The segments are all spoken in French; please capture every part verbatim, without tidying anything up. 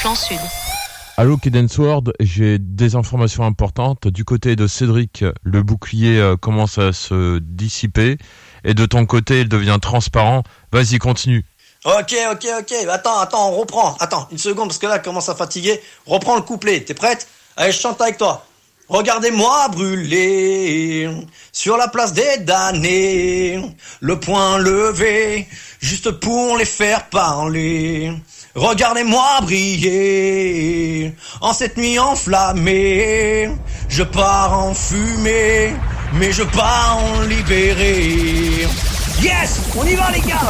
flanc sud. Allô Kedensword, j'ai des informations importantes. Du côté de Cédric, le bouclier euh, commence à se dissiper. Et de ton côté, il devient transparent. Vas-y, continue. Ok, ok, ok. Attends, attends, on reprend. Attends, une seconde, parce que là, il commence à fatiguer. Reprends le couplet. T'es prête? Allez, je chante avec toi. Regardez-moi brûler sur la place des damnés, le poing levé, juste pour les faire parler. Regardez-moi briller en cette nuit enflammée. Je pars en fumée, mais je pars en libéré. Yes, on y va les gars.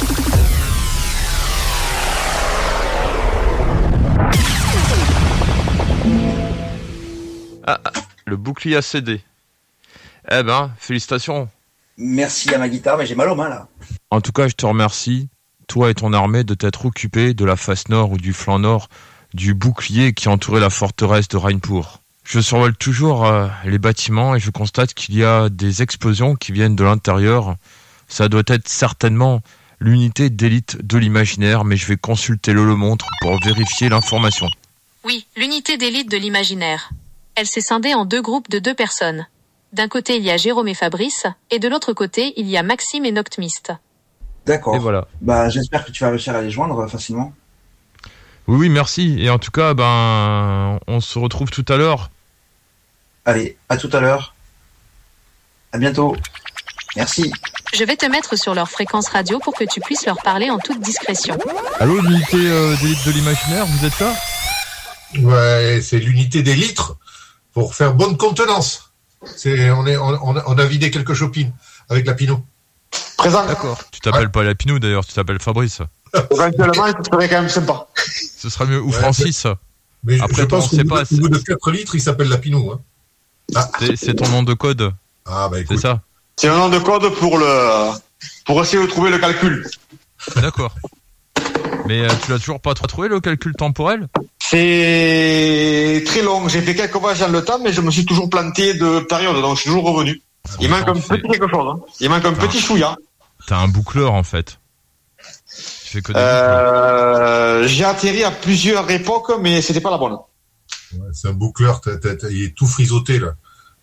Ah, le bouclier a cédé. Eh ben, félicitations. Merci à ma guitare, mais j'ai mal aux mains là. En tout cas, je te remercie, toi et ton armée, de t'être occupé de la face nord ou du flanc nord du bouclier qui entourait la forteresse de Rainpour. Je survole toujours euh, les bâtiments et je constate qu'il y a des explosions qui viennent de l'intérieur. Ça doit être certainement l'unité d'élite de l'imaginaire, mais je vais consulter le Le Montre pour vérifier l'information. Oui, l'unité d'élite de l'imaginaire. Elle s'est scindée en deux groupes de deux personnes. D'un côté, il y a Jérôme et Fabrice, et de l'autre côté, il y a Maxime et Noctmist. D'accord. Et voilà. Bah, j'espère que tu vas réussir à les joindre facilement. Oui, oui, merci. Et en tout cas, ben, on se retrouve tout à l'heure. Allez, à tout à l'heure. À bientôt. Merci. Je vais te mettre sur leur fréquence radio pour que tu puisses leur parler en toute discrétion. Allô, l'unité euh, d'élite de l'imaginaire, vous êtes là? Ouais, c'est l'unité des litres pour faire bonne contenance. C'est, on, est, on, on, a, on a vidé quelques chopines avec la Pinot. Présent. D'accord. Tu t'appelles ouais. pas la Pinot d'ailleurs, tu t'appelles Fabrice. Éventuellement, ce serait quand même sympa. Ce serait mieux. Ou ouais, Francis. Mais après, je pense qu'au bout, pas, au bout de quatre litres, il s'appelle la Pinot. Hein. Ah. C'est, c'est ton nom de code. Ah bah écoute. C'est ça. C'est un nom de code pour le pour essayer de trouver le calcul. D'accord. Mais euh, tu l'as toujours pas trouvé le calcul temporel? C'est très long. J'ai fait quelques voyages dans le temps, mais je me suis toujours planté de période, donc je suis toujours revenu. Ah, il manque un fait... petit quelque chose. Hein. Il manque un T'as petit chouïa. T'as un boucleur en fait. Tu fais que des euh, j'ai atterri à plusieurs époques, mais c'était pas la bonne. Ouais, c'est un boucleur. T'as, t'as, t'as, il est tout frisoté là.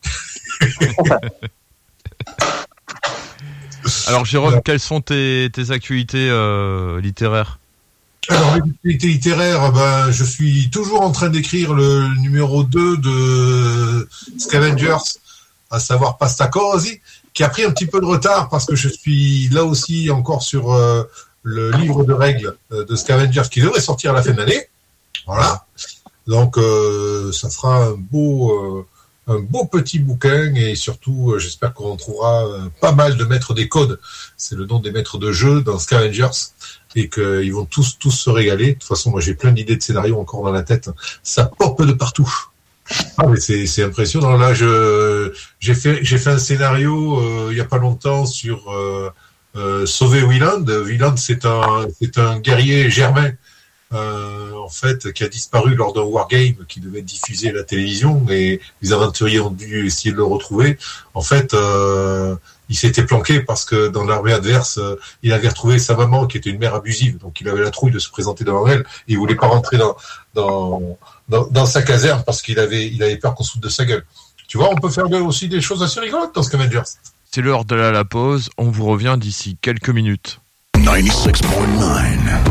Alors Jérôme, ouais. Quelles sont tes, tes actualités euh, littéraires? Alors, les actualités littéraires, ben, je suis toujours en train d'écrire le numéro deux de Scavengers, à savoir Pastacosi, qui a pris un petit peu de retard parce que je suis là aussi encore sur euh, le livre de règles euh, de Scavengers qui devrait sortir à la fin de l'année. Voilà. Donc, euh, ça fera un beau... Euh, un beau petit bouquin et surtout, euh, j'espère qu'on trouvera euh, pas mal de maîtres des codes. C'est le nom des maîtres de jeu dans Scavengers et qu'ils vont tous tous se régaler. De toute façon, moi j'ai plein d'idées de scénarios encore dans la tête. Ça pop de partout. Ah mais c'est c'est impressionnant. Là, je j'ai fait j'ai fait un scénario euh, il y a pas longtemps sur euh, euh, sauver Wieland. Wieland, c'est un c'est un guerrier germain. Euh, en fait, qui a disparu lors d'un wargame qui devait être diffusé à la télévision et les aventuriers ont dû essayer de le retrouver. En fait, euh, il s'était planqué parce que dans l'armée adverse, euh, il avait retrouvé sa maman qui était une mère abusive, donc il avait la trouille de se présenter devant elle et il voulait pas rentrer dans dans dans, dans sa caserne parce qu'il avait il avait peur qu'on se foute de sa gueule. Tu vois, on peut faire aussi des choses assez rigolotes dans Scavengers. C'est l'heure de la, la pause. On vous revient d'ici quelques minutes. ninety-six point nine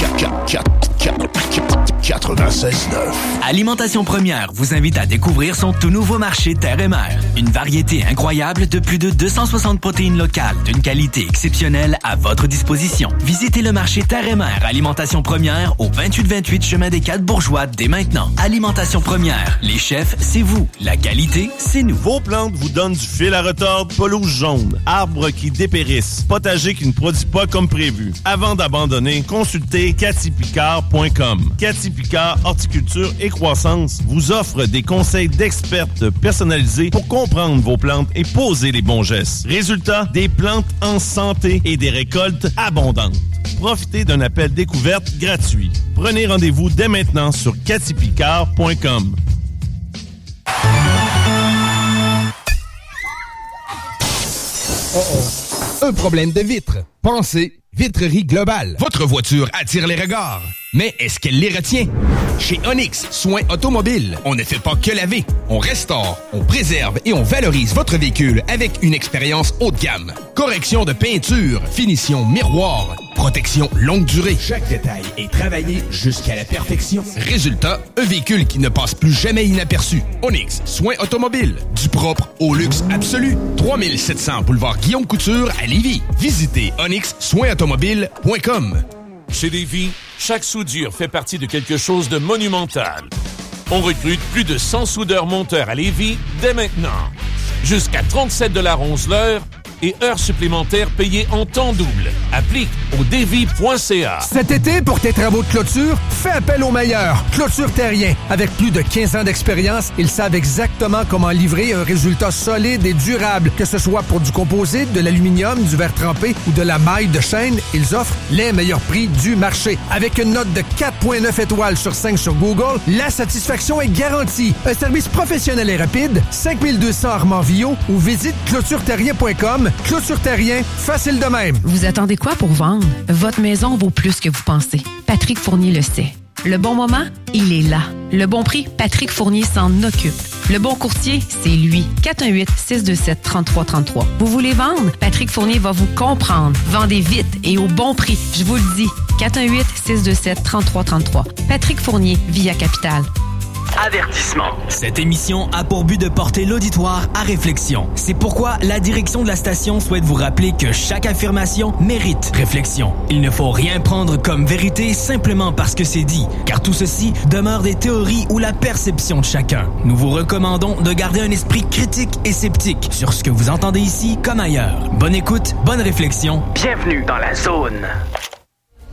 quatre-vingt-seize neuf Alimentation Première vous invite à découvrir son tout nouveau marché Terre et Mer. Une variété incroyable de plus de deux cent soixante protéines locales d'une qualité exceptionnelle à votre disposition. Visitez le marché Terre et Mer Alimentation Première au vingt-huit vingt-huit chemin des Quatre Bourgeois dès maintenant. Alimentation Première, les chefs, c'est vous. La qualité, c'est nous. Vos plantes vous donnent du fil à retordre, pelouse jaune, arbres qui dépérissent, potager qui ne produit pas comme prévu. Avant d'abandonner, consultez cathy picard point com. Cathy Picard Horticulture et Croissance vous offre des conseils d'expertes personnalisés pour comprendre vos plantes et poser les bons gestes. Résultat, des plantes en santé et des récoltes abondantes. Profitez d'un appel découverte gratuit. Prenez rendez-vous dès maintenant sur cathy picard point com. Oh oh. Un problème de vitre. Pensez Vitrerie Globale. Votre voiture attire les regards, mais est-ce qu'elle les retient? Chez Onyx Soins Automobiles, on ne fait pas que laver, on restaure, on préserve et on valorise votre véhicule avec une expérience haut de gamme. Correction de peinture, finition miroir, protection longue durée. Chaque détail est travaillé jusqu'à la perfection. Résultat, un véhicule qui ne passe plus jamais inaperçu. Onyx Soins Automobiles, du propre au luxe absolu. trois mille sept cents boulevard Guillaume Couture à Lévis. Visitez onyx soins automobiles point com. Chez Lévis, chaque soudure fait partie de quelque chose de monumental. On recrute plus de cent soudeurs-monteurs à Lévis dès maintenant. Jusqu'à trente-sept dollars onze l'heure et heures supplémentaires payées en temps double. Applique au devis point c a. Cet été, pour tes travaux de clôture, fais appel aux meilleurs. Clôture Terrien. Avec plus de quinze ans d'expérience, ils savent exactement comment livrer un résultat solide et durable. Que ce soit pour du composite, de l'aluminium, du verre trempé ou de la maille de chaîne, ils offrent les meilleurs prix du marché. Avec une note de quatre virgule neuf étoiles sur cinq sur Google, la satisfaction est garantie. Un service professionnel et rapide, cinq mille deux cents Armand-Villot ou visite clôture terrien point com. Clôture Terrien, facile de même. Vous attendez quoi pour vendre? Votre maison vaut plus que vous pensez. Patrick Fournier le sait. Le bon moment, il est là. Le bon prix, Patrick Fournier s'en occupe. Le bon courtier, c'est lui. quatre un huit, six deux sept, trois trois trois trois. Vous voulez vendre? Patrick Fournier va vous comprendre. Vendez vite et au bon prix. Je vous le dis. quatre un huit, six deux sept, trois trois trois trois. Patrick Fournier, Via Capital. Avertissement. Cette émission a pour but de porter l'auditoire à réflexion. C'est pourquoi la direction de la station souhaite vous rappeler que chaque affirmation mérite réflexion. Il ne faut rien prendre comme vérité simplement parce que c'est dit, car tout ceci demeure des théories ou la perception de chacun. Nous vous recommandons de garder un esprit critique et sceptique sur ce que vous entendez ici comme ailleurs. Bonne écoute, bonne réflexion. Bienvenue dans la zone.